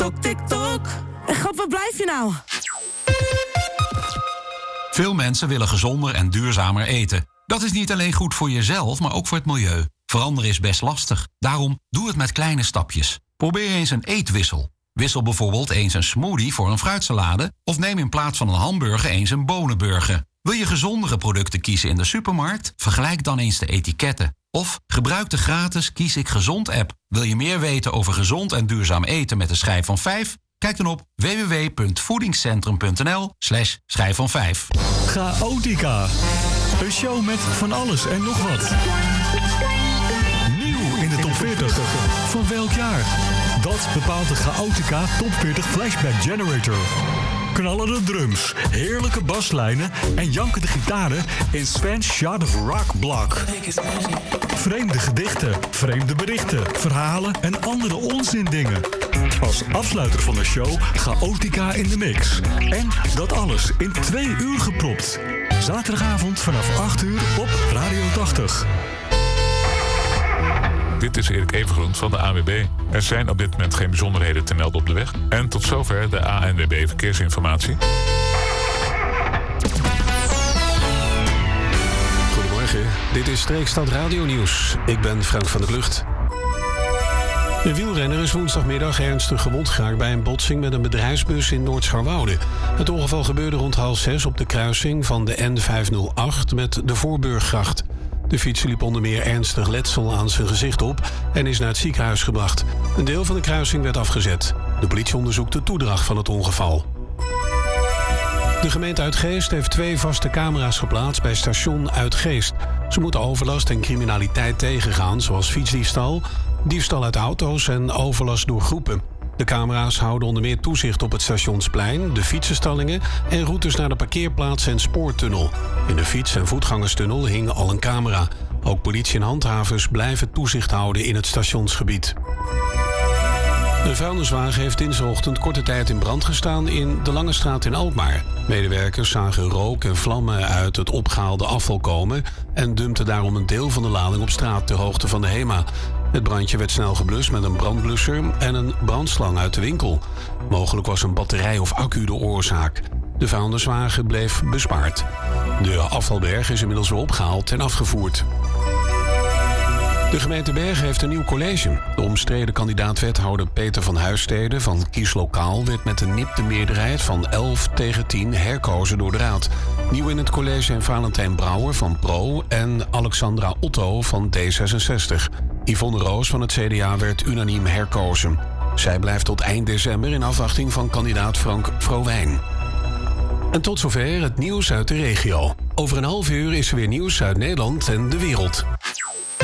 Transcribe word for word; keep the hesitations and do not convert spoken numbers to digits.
TikTok, TikTok. En grap, waar blijf je nou? Veel mensen willen gezonder en duurzamer eten. Dat is niet alleen goed voor jezelf, maar ook voor het milieu. Veranderen is best lastig. Daarom doe het met kleine stapjes. Probeer eens een eetwissel. Wissel bijvoorbeeld eens een smoothie voor een fruitsalade... of neem in plaats van een hamburger eens een bonenburger. Wil je gezondere producten kiezen in de supermarkt? Vergelijk dan eens de etiketten. Of gebruik de gratis Kies ik Gezond app. Wil je meer weten over gezond en duurzaam eten met een schijf van vijf? Kijk dan op w w w punt voedingscentrum.nl slash schijf van vijf. Chaotica. Een show met van alles en nog wat. Nieuw in de top veertig. Van welk jaar? Dat bepaalt de Chaotica Top veertig Flashback Generator. Knallende drums, heerlijke baslijnen en jankende gitaren in Sven's Shot of Rock Block. Vreemde gedichten, vreemde berichten, verhalen en andere onzindingen. Als afsluiter van de show Chaotica in de mix. En dat alles in twee uur gepropt. Zaterdagavond vanaf acht uur op Radio tachtig. Dit is Erik Evengroen van de A N W B. Er zijn op dit moment geen bijzonderheden te melden op de weg. En tot zover de A N W B Verkeersinformatie. Goedemorgen, dit is Streekstad Radio Nieuws. Ik ben Frank van der Klucht. Een wielrenner is woensdagmiddag ernstig gewond geraakt bij een botsing met een bedrijfsbus in Noord-Scharwoude. Het ongeval gebeurde rond half zes op de kruising van de N vijfhonderdacht met de Voorburggracht. De fietser liep onder meer ernstig letsel aan zijn gezicht op en is naar het ziekenhuis gebracht. Een deel van de kruising werd afgezet. De politie onderzoekt de toedracht van het ongeval. De gemeente Uitgeest heeft twee vaste camera's geplaatst bij station Uitgeest. Ze moeten overlast en criminaliteit tegengaan, zoals fietsdiefstal, diefstal uit auto's en overlast door groepen. De camera's houden onder meer toezicht op het stationsplein, de fietsenstallingen en routes naar de parkeerplaats en spoortunnel. In de fiets- en voetgangerstunnel hing al een camera. Ook politie en handhavers blijven toezicht houden in het stationsgebied. Een vuilniswagen heeft dinsdagochtend korte tijd in brand gestaan in de Lange Straat in Alkmaar. Medewerkers zagen rook en vlammen uit het opgehaalde afval komen en dumpten daarom een deel van de lading op straat ter hoogte van de HEMA. Het brandje werd snel geblust met een brandblusser en een brandslang uit de winkel. Mogelijk was een batterij of accu de oorzaak. De vuilniswagen bleef bespaard. De afvalberg is inmiddels weer opgehaald en afgevoerd. De gemeente Bergen heeft een nieuw college. De omstreden kandidaat-wethouder Peter van Huisstede van Kies Lokaal werd met een nipte meerderheid van elf tegen tien herkozen door de raad. Nieuw in het college zijn Valentijn Brouwer van Pro en Alexandra Otto van D zesenzestig. Yvonne Roos van het C D A werd unaniem herkozen. Zij blijft tot eind december in afwachting van kandidaat Frank Vrowijn. En tot zover het nieuws uit de regio. Over een half uur is er weer nieuws uit Nederland en de wereld.